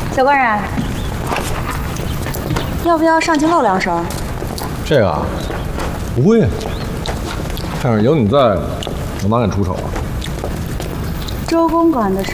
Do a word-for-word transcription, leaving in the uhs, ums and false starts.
小官人，要不要上去露两手？ 这个啊，不会，但是有你在，我哪敢出手啊？ 周公管的事。